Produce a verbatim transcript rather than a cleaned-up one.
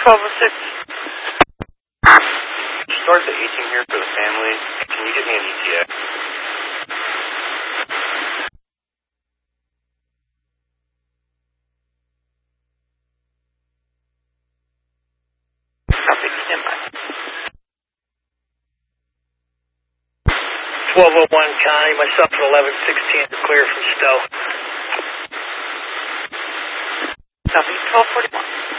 twelve oh six. Start the eighteen here for the family. Can you get me an E T A? Copy, stand by. twelve oh one Connie, myself at eleven sixteen, clear from Stowe. Copy, twelve forty-one.